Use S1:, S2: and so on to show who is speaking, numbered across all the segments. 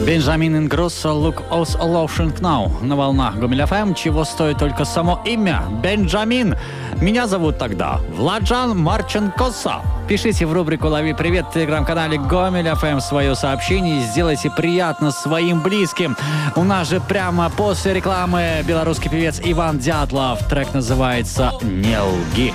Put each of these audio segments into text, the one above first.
S1: Бенджамин Ингроссо, Look Us Lotion Now. На волнах Гомель ФМ, чего стоит только само имя. Бенджамин. Меня зовут тогда Владжан Марченкоса. Пишите в рубрику «Лови привет» в телеграм-канале Гомель ФМ свое сообщение и сделайте приятно своим близким. У нас же прямо после рекламы белорусский певец Иван Дятлов. Трек называется «Не лги».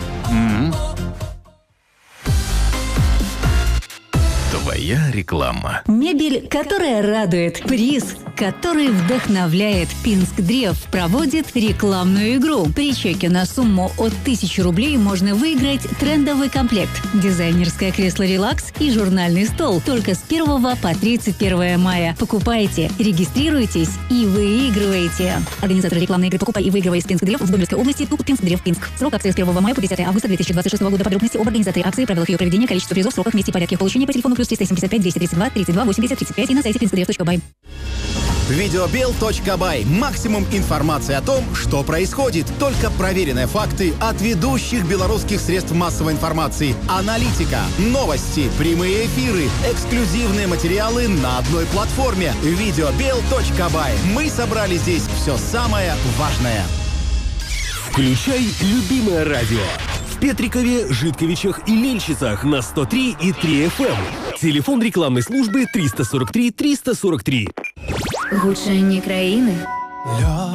S2: Твоя реклама.
S3: Мебель, которая радует. Приз, который вдохновляет. Пинск Древ проводит рекламную игру. При чеке на сумму от 1000 рублей можно выиграть трендовый комплект. Дизайнерское кресло «Релакс» и журнальный стол. Только с 1 по 31 мая. Покупайте, регистрируйтесь и выигрывайте. Организатор рекламной игры «Покупай и выигрывай» из Пинск Древ в Гомельской области. ТУП Пинск Древ Пинск. Срок акции с 1 мая по 10 августа 2026 года. Подробности об организаторе акции, правилах ее проведения, количество призов, сроках, месте и порядке получения по телефону +375 232 32 80 35 и на сайте pinskedrev.by.
S4: Videobill.by. Максимум информации о том, что происходит. Только проверенные факты от ведущих белорусских средств массовой информации. Аналитика, новости, прямые эфиры, эксклюзивные материалы на одной платформе. Videobill.by. Мы собрали здесь все самое важное.
S5: Включай любимое радио. В Петрикове, Житковичах и Мельчицах на 103 и 3 FM. Телефон рекламной службы 343 343.
S3: Гучання країни.